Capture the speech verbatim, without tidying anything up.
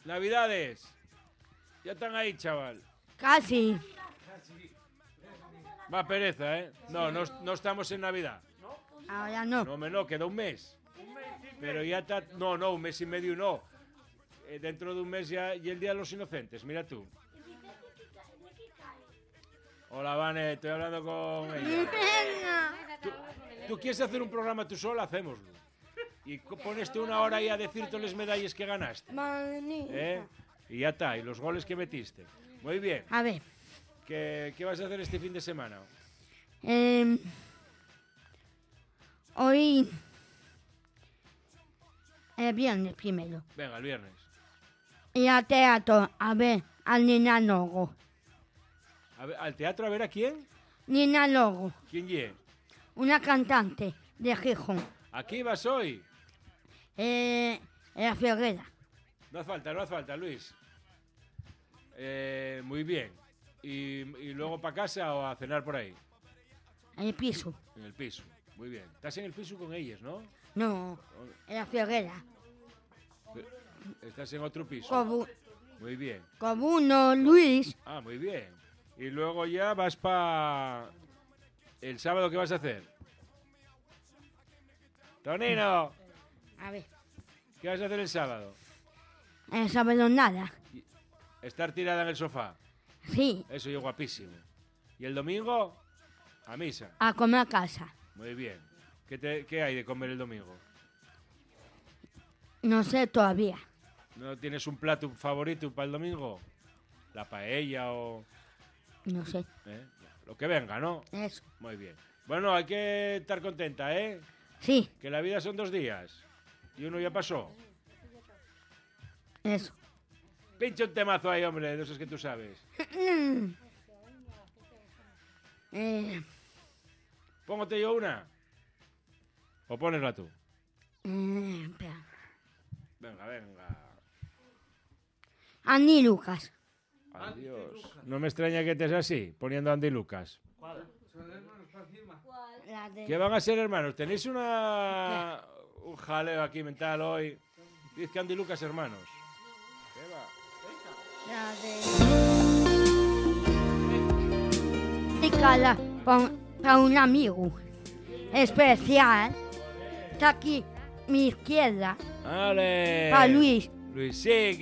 Navidades. Ya están ahí, chaval. Casi. Va pereza, ¿eh? No, no, no estamos en Navidad. Ahora no. No, me no, queda un mes. Pero ya está... No, no, un mes y medio no. Eh, dentro de un mes ya y el Día de los Inocentes, mira tú. Hola, Vane, estoy hablando con ella. ¿Tú, tú quieres hacer un programa tú sola? Hacémoslo. Y pones tú una hora ahí a decirte las medallas que ganaste. ¿Eh? Y ya está, y los goles que metiste. Muy bien. A ver. ¿Qué, qué vas a hacer este fin de semana? Eh, hoy... El viernes primero. Venga, el viernes. Y al teatro, a ver, al Nina Logo. A ver, ¿al teatro a ver a quién? Nina Logo. ¿Quién ye? Una cantante de Gijón. ¿Aquí vas hoy? Eh, en la Figuera. No hace falta, no hace falta, Luis. Eh, muy bien. ¿Y, y luego para casa o a cenar por ahí? En el piso. En el piso. Muy bien. Estás en el piso con ellas, ¿no? No, en la Figuera. Estás en otro piso. Con, muy bien. Con uno, Luis. Ah, muy bien. Y luego ya vas para... ¿El sábado qué vas a hacer? ¡Tonino! A ver. ¿Qué vas a hacer el sábado? El sábado nada. ¿Estar tirada en el sofá? Sí. Eso es guapísimo. ¿Y el domingo? A misa. A comer a casa. Muy bien. ¿Qué, te, ¿Qué hay de comer el domingo? No sé todavía. ¿No tienes un plato favorito para el domingo? ¿La paella o...? No sé. ¿Eh? Lo que venga, ¿no? Eso. Muy bien. Bueno, hay que estar contenta, ¿eh? Sí. Que la vida son dos días. Y uno ya pasó. Eso. Pincha un temazo ahí, hombre, de esos que tú sabes. eh... Póngote yo una. ¿O ponesla tú? Eh, espera. Venga, venga. Andy Lucas. Adiós. No me extraña que estés así, poniendo Andy Lucas. ¿Cuál? ¿Son hermanos para encima? De... ¿Qué van a ser hermanos? ¿Tenéis una... un jaleo aquí mental hoy? Dice que Andy Lucas hermanos. ¿Qué va? La de... Dedicada para un amigo especial. Está aquí mi izquierda. ¡Ale! Para Luis. Luis, sí.